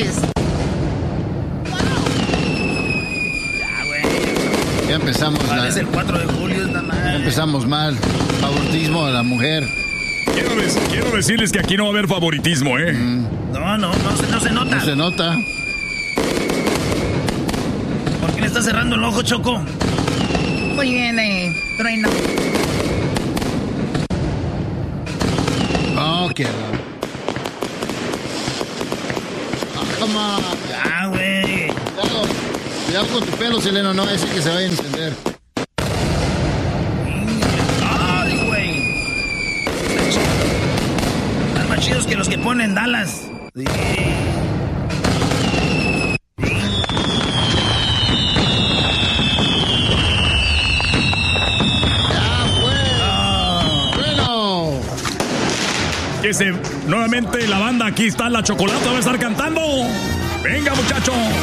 manches. Ya, güey. Ya empezamos mal. Es el 4 de julio, esta madre. Ya empezamos mal. Favoritismo a la mujer. Quiero decirles que aquí no va a haber favoritismo, ¿eh? No se nota. No se nota. ¿Por qué le está cerrando el ojo, Choco? Muy bien, trueno. Oh, qué... come on. Ya, güey. Cuidado con tu pelo, Seleno, no va a decir que se vaya a encender. Ay, güey. Están más chidos que los que ponen Dallas. Sí. Nuevamente la banda, aquí está la Chocolata, va a estar cantando. Venga, muchacho.